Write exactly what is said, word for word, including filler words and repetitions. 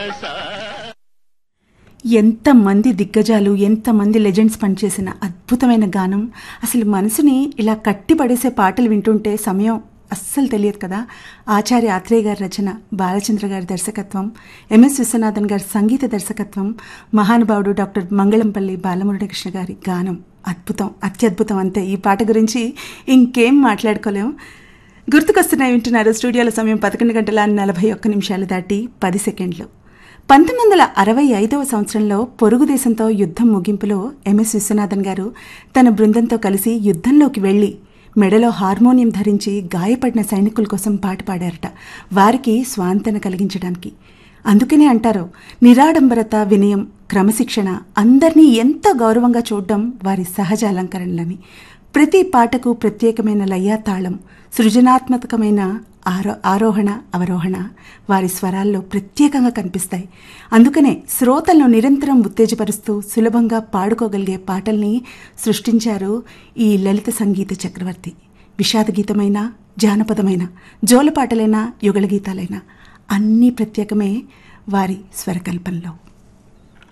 ఎంతమంది దిగ్గజాలు, ఎంతమంది లెజెండ్స్ పనిచేసిన అద్భుతమైన గానం. అసలు మనసుని ఇలా కట్టిపడేసే పాటలు వింటుంటే సమయం అస్సలు తెలియదు కదా. ఆచార్య ఆత్రేయ గారి రచన, బాలచంద్ర గారి దర్శకత్వం, ఎంఎస్ విశ్వనాథన్ గారి సంగీత దర్శకత్వం, మహానుభావుడు డాక్టర్ మంగళంపల్లి బాలమురళీకృష్ణ గారి గానం అద్భుతం, అత్యద్భుతం. అంతే, ఈ పాట గురించి ఇంకేం మాట్లాడుకోలేం. గుర్తుకొస్తున్నాయి వింటున్నారు. స్టూడియోల సమయం పదకొండు గంటల నలభై ఒక్క నిమిషాలు దాటి పది సెకండ్లు. పంతొమ్మిది వందల అరవై ఐదవ సంవత్సరంలో పొరుగు దేశంతో యుద్ధం ముగింపులో ఎంఎస్ విశ్వనాథన్ గారు తన బృందంతో కలిసి యుద్ధంలోకి వెళ్లి మెడలో హార్మోనియం ధరించి గాయపడిన సైనికుల కోసం పాట పాడారట, వారికి స్వాంతన కలిగించడానికి. అందుకనే అంటారు, నిరాడంబరత, వినయం, క్రమశిక్షణ, అందరినీ ఎంతో గౌరవంగా చూడడం వారి సహజ అలంకరణలని. ప్రతి పాటకు ప్రత్యేకమైన లయ, తాళం, సృజనాత్మకమైన ఆరో ఆరోహణ అవరోహణ వారి స్వరాల్లో ప్రత్యేకంగా కనిపిస్తాయి. అందుకనే శ్రోతలను నిరంతరం ఉత్తేజపరుస్తూ సులభంగా పాడుకోగలిగే పాటల్ని సృష్టించారు ఈ లలిత సంగీత చక్రవర్తి. విషాద గీతమైన, జానపదమైన, జోలపాటలైన, యుగళ గీతాలైన అన్నీ ప్రత్యేకమే వారి స్వరకల్పంలో.